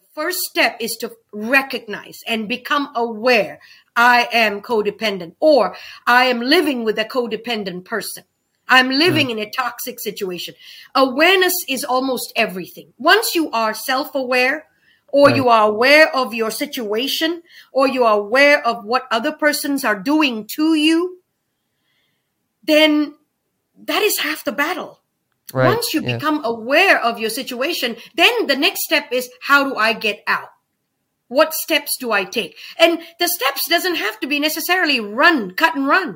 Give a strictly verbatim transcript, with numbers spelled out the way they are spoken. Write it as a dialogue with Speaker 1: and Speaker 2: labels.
Speaker 1: First step is to recognize and become aware I am codependent, or I am living with a codependent person. I'm living mm. in a toxic situation. Awareness is almost everything. Once you are self-aware, or right. you are aware of your situation, or you are aware of what other persons are doing to you, then that is half the battle. Right. Once you yeah. become aware of your situation, then the next step is, how do I get out? What steps do I take? And the steps doesn't have to be necessarily run, cut and run.